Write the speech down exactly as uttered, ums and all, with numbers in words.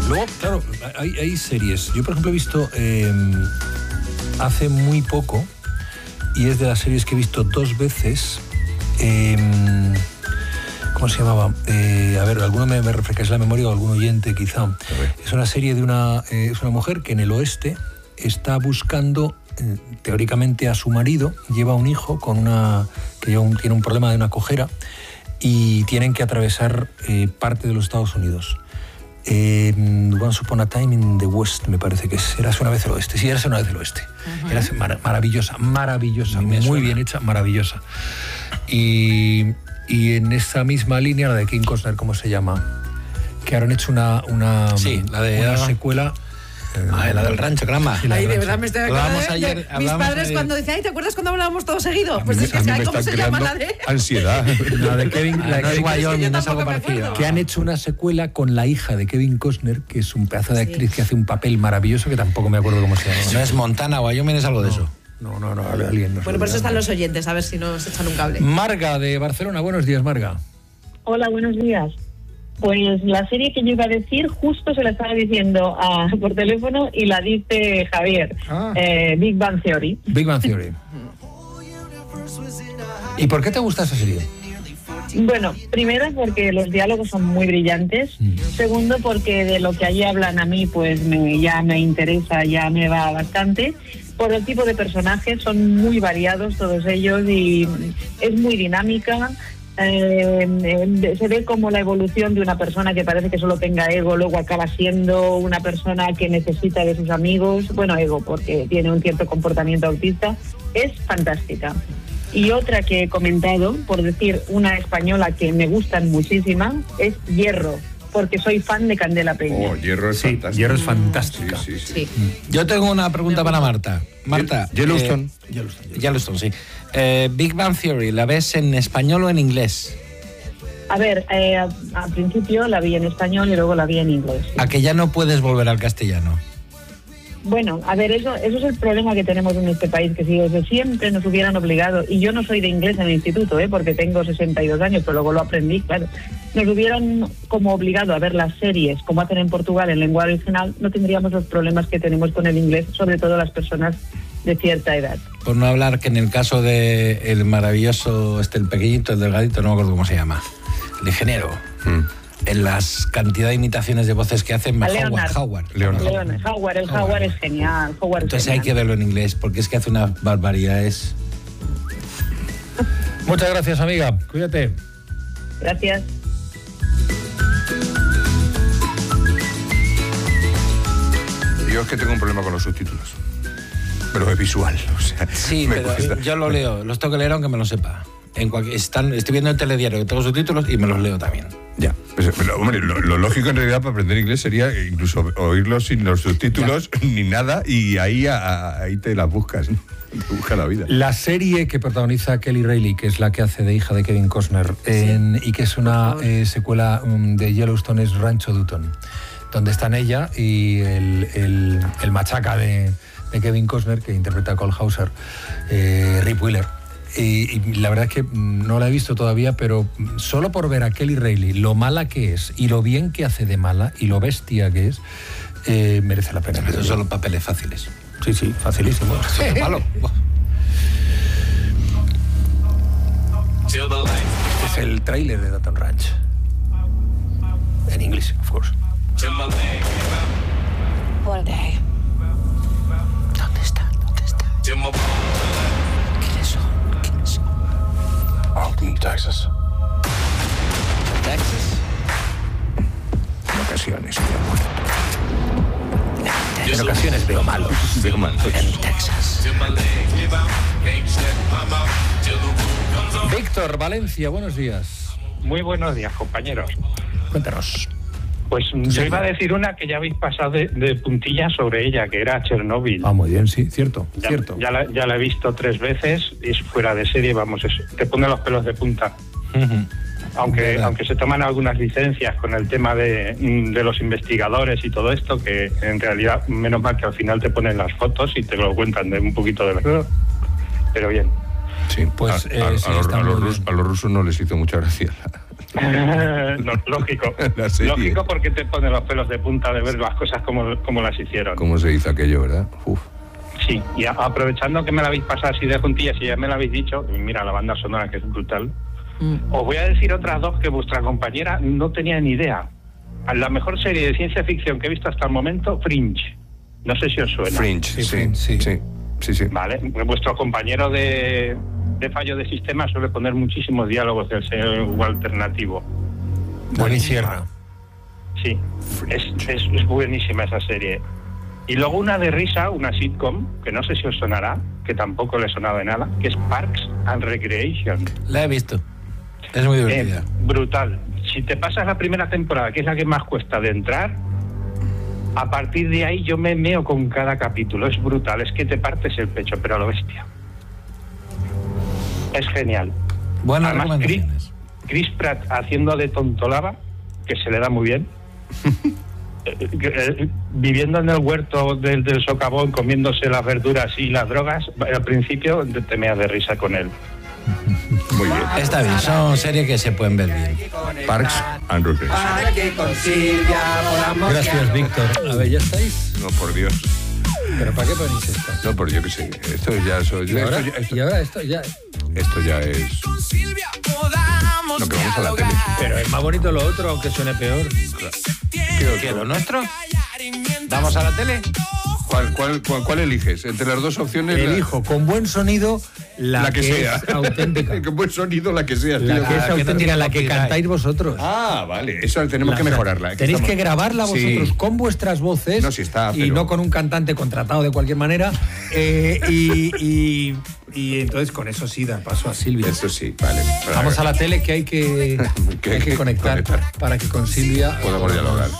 Luego, claro, hay, hay series. Yo, por ejemplo, he visto eh, hace muy poco, y es de las series que he visto dos veces. Eh, ¿Cómo se llamaba? Eh, a ver, alguno me, me refrescáis la memoria o algún oyente quizá. Es una serie de una, eh, es una mujer que en el oeste está buscando, eh, teóricamente, a su marido. Lleva un hijo con una que lleva un, tiene un problema de una cojera y tienen que atravesar eh, parte de los Estados Unidos. Eh, Once Upon a Time in the West, me parece que es. Érase una vez el oeste. Sí, érase una vez el oeste. Uh-huh. Era mar- maravillosa, maravillosa, muy suena. Bien hecha, maravillosa. Y, y en esa misma línea, la de Kevin Costner, ¿cómo se llama? Que ahora han hecho una, una, sí, la de, una secuela. Ah, la del rancho, caramba. Sí, ay, de verdad me estoy acordando de, ayer, de mis padres ayer. Cuando decían, ay, ¿te acuerdas cuando hablábamos todos seguidos? Pues es que ¿sabes cómo se llama la de...? Ansiedad. La de Kevin, la de no Kevin es Wyoming, no es algo parecido. Que han hecho una secuela con la hija de Kevin Costner, que es un pedazo de actriz sí. que hace un papel maravilloso, que tampoco me acuerdo cómo se llama. No es Montana, Wyoming, es algo de no. eso. No, no, no, alguien no. Bueno, por eso están los oyentes, a ver si nos echan un cable. Marga, de Barcelona, buenos días, Marga. Hola, buenos días. Pues la serie que yo iba a decir justo se la estaba diciendo a, por teléfono y la dice Javier, ah. eh, Big Bang Theory. Big Bang Theory. ¿Y por qué te gusta esa serie? Bueno, primero porque los diálogos son muy brillantes, mm. segundo porque de lo que allí hablan a mí pues me, ya me interesa, ya me va bastante. Por el tipo de personajes, son muy variados todos ellos y es muy dinámica. Eh, eh, se ve como la evolución de una persona que parece que solo tenga ego, luego acaba siendo una persona que necesita de sus amigos, bueno, ego porque tiene un cierto comportamiento autista. Es fantástica. Y otra que he comentado, por decir una española que me gustan muchísima, es Hierro, porque soy fan de Candela Peña. Oh, Hierro es sí, fantástica. Hierro es fantástica. Sí, sí, sí. Sí. Yo tengo una pregunta para Marta. Marta. Yellowstone. Eh, Yellowstone, Yellowstone, sí. Eh, Big Bang Theory, ¿la ves en español o en inglés? A ver, eh, al principio la vi en español y luego la vi en inglés. Sí. ¿A que ya no puedes volver al castellano? Bueno, a ver, eso, eso es el problema que tenemos en este país, que si desde siempre nos hubieran obligado, y yo no soy de inglés en el instituto, ¿eh? Porque tengo sesenta y dos años, pero luego lo aprendí, claro, nos hubieran como obligado a ver las series como hacen en Portugal en lengua original, no tendríamos los problemas que tenemos con el inglés, sobre todo las personas de cierta edad. Por no hablar que en el caso de el maravilloso, este el pequeñito, el delgadito, no me acuerdo cómo se llama, el ingeniero, mm. en las cantidad de imitaciones de voces que hacen, Howard, Howard. Leonard. Leonard. Howard, el Howard, Howard es genial. Howard Entonces es genial. Hay que verlo en inglés, porque es que hace unas barbaridades. Muchas gracias, amiga. Cuídate. Gracias. Yo es que tengo un problema con los subtítulos. Pero es visual, o sea... Sí, pero cuesta. Yo lo leo, los tengo que leer aunque me lo sepa. En cualquier, están, estoy viendo el telediario que tengo subtítulos y me los leo también. Ya, pues, pero, hombre, lo, lo lógico en realidad para aprender inglés sería incluso oírlos sin los subtítulos ya. Ni nada y ahí, a, ahí te las buscas, ¿no? Te busca la vida. La serie que protagoniza Kelly Reilly, que es la que hace de hija de Kevin Costner, sí. en, y que es una eh, secuela um, de Yellowstone, es Rancho Dutton, donde están ella y el, el, el machaca de, de Kevin Costner, que interpreta a Cole Hauser, eh, Rip Wheeler. Y, y la verdad es que no la he visto todavía, pero solo por ver a Kelly Reilly, lo mala que es, y lo bien que hace de mala, y lo bestia que es, eh, merece la pena. Esos son los papeles fáciles. Sí, sí, facilísimo. Malo. Este es el tráiler de Dutton Ranch. En inglés, of course. What day? ¿Dónde está? ¿Dónde está? ¿Quiénes son? ¿Quiénes son? Austin, Texas. ¿Texas? En ocasiones veo muerto. En ocasiones veo malos. Veo malos. En Texas. Víctor, Valencia, buenos días. Muy buenos días, compañeros. Cuéntanos. Pues yo iba a decir una que ya habéis pasado de, de puntillas sobre ella, que era Chernobyl. Ah, muy bien, sí, cierto, ya, cierto. Ya la, ya la he visto tres veces, es fuera de serie, vamos, es, te pone los pelos de punta. Uh-huh. Aunque, aunque se toman algunas licencias con el tema de, de los investigadores y todo esto, que en realidad, menos mal que al final te ponen las fotos y te lo cuentan de un poquito de verdad. Pero bien. Sí, pues a, eh, a, sí, a, los, a, los rusos, a los rusos no les hizo mucha gracia No, lógico. La serie. Lógico, porque te pone los pelos de punta de ver las cosas como, como las hicieron. ¿Cómo se hizo aquello, verdad? Uf. Sí, y a- aprovechando que me la habéis pasado así de juntillas y ya me la habéis dicho, y mira la banda sonora que es brutal, Mm. os voy a decir otras dos que vuestra compañera no tenía ni idea. La mejor serie de ciencia ficción que he visto hasta el momento, Fringe. No sé si os suena. Fringe, sí, sí, sí. sí, sí, sí. Vale, vuestro compañero de, de fallo de sistema suele poner muchísimos diálogos del señor alternativo. David Sierra. Sí, es, es, es buenísima esa serie. Y luego una de risa, una sitcom, que no sé si os sonará, que tampoco le he sonado de nada, que es Parks and Recreation. La he visto. Es muy divertida. Eh, brutal. Si te pasas la primera temporada, que es la que más cuesta de entrar, a partir de ahí yo me meo con cada capítulo. Es brutal, es que te partes el pecho, pero a lo bestia. Es genial. Buenas Además, Chris, recomendaciones. Chris Pratt haciendo de tontolaba, que se le da muy bien. Eh, eh, viviendo en el huerto del, del socavón, comiéndose las verduras y las drogas, al principio te, te meas de risa con él. Muy bien. Está bien, son series que se pueden ver bien. Parks and Recreation. Para que con Silvia podamos Gracias, Víctor. A ver, ¿ya estáis? No, por Dios. ¿Pero para qué ponéis esto? No, por yo que sé. Esto ya, so- ¿Y esto, ahora, ya, esto, y ahora esto ya... esto ya es lo que vamos a la tele. Pero es más bonito lo otro, aunque suene peor. ¿Qué, lo nuestro? ¿Vamos a la tele? ¿Cuál, cuál, cuál, cuál eliges? Entre las dos opciones. la- Elijo con buen sonido la, la que, sea. es auténtica. Con buen sonido, la que sea. La tío. que es que no auténtica, tiene la que copyright. cantáis vosotros. Ah, vale. Eso tenemos La- que mejorarla. que Tenéis estamos- que grabarla Sí. vosotros con vuestras voces No, sí está, y pero- no con un cantante contratado de cualquier manera. eh, y, y- y entonces con eso sí da paso a Silvia. Eso sí, vale. Vamos a la tele que hay que, Que hay hay que que conectar conectar. para que con Silvia Podamos dialogar.